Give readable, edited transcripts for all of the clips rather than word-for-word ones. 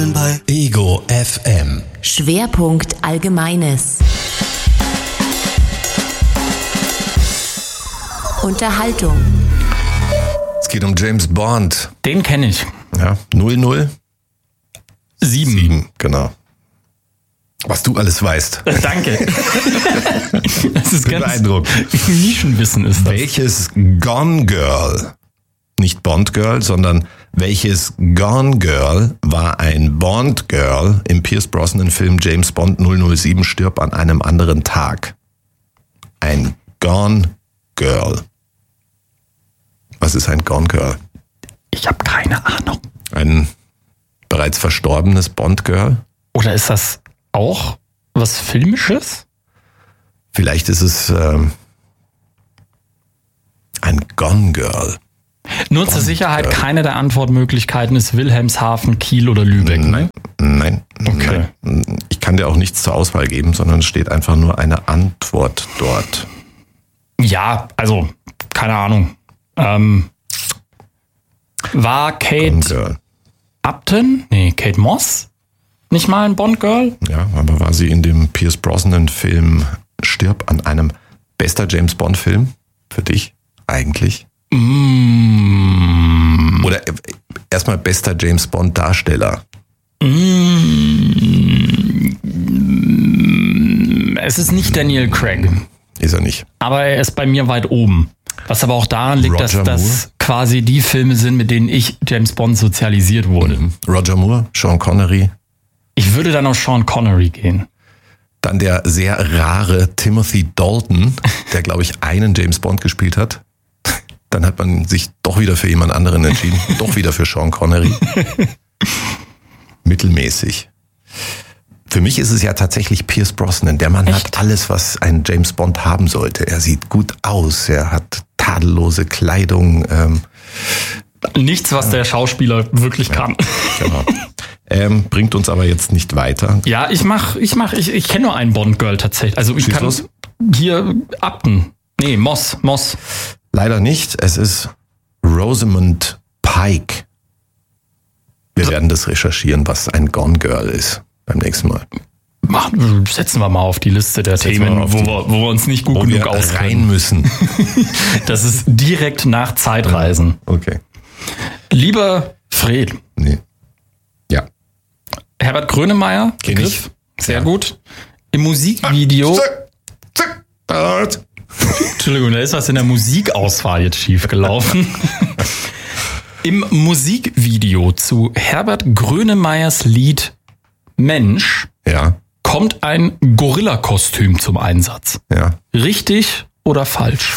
Willkommen bei Ego FM. Schwerpunkt Allgemeines. Unterhaltung. Es geht um James Bond. Den kenne ich. Ja, 007. 7. Genau. Was du alles weißt. Danke. Das ist ganz beeindruckend. Nischenwissen ist das. Welches Gone Girl, nicht Bond Girl, sondern welches Gone Girl war ein Bond Girl im Pierce Brosnan Film James Bond 007 stirbt an einem anderen Tag? Ein Gone Girl. Was ist ein Gone Girl? Ich habe keine Ahnung. Ein bereits verstorbenes Bond Girl? Oder ist das auch was Filmisches? Vielleicht ist es ein Gone Girl. Nur zur Sicherheit, keine der Antwortmöglichkeiten ist Wilhelmshaven, Kiel oder Lübeck, ne? Nein. Okay. Nein. Ich kann dir auch nichts zur Auswahl geben, sondern es steht einfach nur eine Antwort dort. Ja, also, keine Ahnung. War Gone Kate Girl. Upton? Nee, Kate Moss? Nicht mal ein Bond-Girl? Ja, aber war sie in dem Pierce Brosnan-Film Stirb an einem bester James Bond-Film für dich eigentlich? Oder erstmal bester James Bond-Darsteller? Es ist nicht Daniel Craig. Ist er nicht. Aber er ist bei mir weit oben. Was aber auch daran liegt, dass Roger das Moore? quasi die Filme sind, mit denen ich James Bond sozialisiert wurde. Roger Moore, Sean Connery, Ich würde dann auf Sean Connery gehen. dann der sehr rare Timothy Dalton, der, glaube ich, einen James Bond gespielt hat. Dann hat man sich doch wieder für jemand anderen entschieden. Doch wieder für Sean Connery. Mittelmäßig. Für mich ist es ja tatsächlich Pierce Brosnan. Der Mann hat alles, was ein James Bond haben sollte. Er sieht gut aus, er hat tadellose Kleidung. Nichts, was der Schauspieler wirklich kann. Genau. Bringt uns aber jetzt nicht weiter. Ja, ich kenne nur einen Bond-Girl tatsächlich. Also ich Schieß kann los. hier Upton. Nee, Moss. Leider nicht. Es ist Rosamund Pike. Wir werden das recherchieren, was ein Gone Girl ist beim nächsten Mal. Setzen wir mal auf die Liste der Setzen Themen, wir auf wo die- wir uns nicht gut Wo genug wir auskennen. rein müssen. Das ist direkt nach Zeitreisen. Okay. Lieber Fred, Nee. Ja. Herbert Grönemeyer, Kenn Begriff, sehr Ja. gut. Im Musikvideo, Dort. Entschuldigung, da ist was in der Musikauswahl jetzt schief gelaufen. Im Musikvideo zu Herbert Grönemeyers Lied Mensch Ja. kommt ein Gorilla-Kostüm zum Einsatz. Ja. Richtig oder falsch?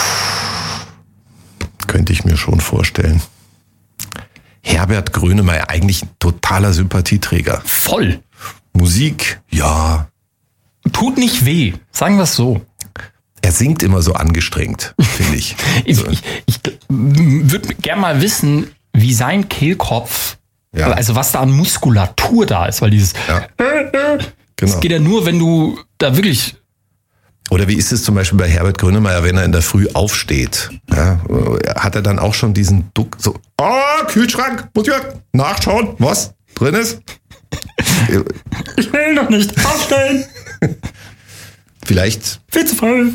Könnte ich mir schon vorstellen. Herbert Grönemeyer, eigentlich ein totaler Sympathieträger. Voll. Musik, ja. Tut nicht weh, sagen wir es so. Er singt immer so angestrengt, finde ich. Ich So. würde gerne mal wissen, wie sein Kehlkopf, Ja. also was da an Muskulatur da ist, weil dieses, Ja. das Genau. geht ja nur, wenn du da wirklich, Oder wie ist es zum Beispiel bei Herbert Grönemeyer, wenn er in der Früh aufsteht? Ja, hat er dann auch schon diesen Duck so, Kühlschrank, muss ich mal nachschauen, was drin ist? ich will noch nicht aufstellen, Vielleicht viel zu voll.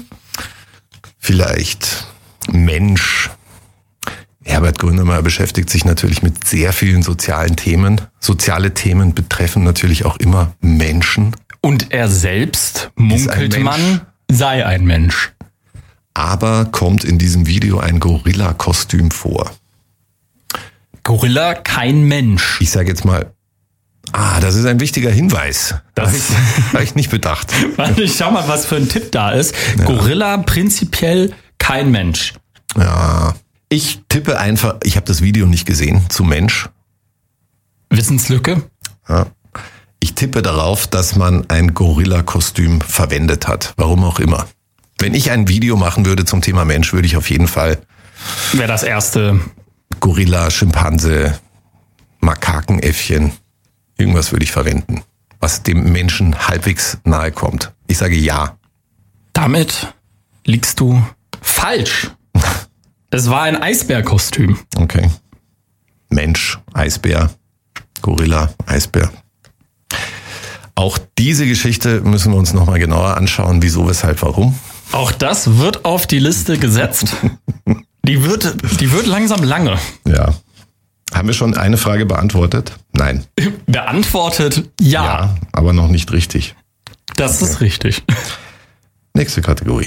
Mensch. Herbert Grönemeyer beschäftigt sich natürlich mit sehr vielen sozialen Themen. Soziale Themen betreffen natürlich auch immer Menschen. Und er selbst, munkelt Mensch. man, sei ein Mensch. Aber kommt in diesem Video ein Gorilla-Kostüm vor. Gorilla, kein Mensch. Ich sage jetzt mal, das ist ein wichtiger Hinweis. Das habe ich nicht bedacht. Warte, ich schau mal, was für ein Tipp da ist. Gorilla, prinzipiell kein Mensch. Ja, ich tippe einfach, ich habe das Video nicht gesehen, zu Mensch. Wissenslücke? Ja. Ich tippe darauf, dass man ein Gorilla-Kostüm verwendet hat. Warum auch immer. Wenn ich ein Video machen würde zum Thema Mensch, würde ich auf jeden Fall Wäre das erste. Gorilla, Schimpanse, Makakenäffchen, irgendwas würde ich verwenden, was dem Menschen halbwegs nahe kommt. Ich sage ja. Damit liegst du falsch. Es war ein Eisbärkostüm. Okay. Mensch, Eisbär. Gorilla, Eisbär. Auch diese Geschichte müssen wir uns nochmal genauer anschauen. Wieso, weshalb, warum? Auch das wird auf die Liste gesetzt. Die wird langsam lange. Ja. Haben wir schon eine Frage beantwortet? Nein. Beantwortet ja. Ja, aber noch nicht richtig. Das ist richtig. Nächste Kategorie.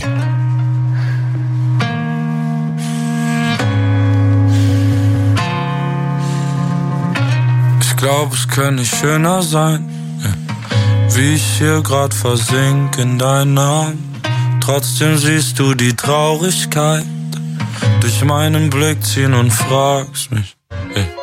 Ich glaube, es könnte nicht schöner sein, wie ich hier grad versink in deinen Armen. Trotzdem siehst du die Traurigkeit durch meinen Blick ziehen und fragst mich,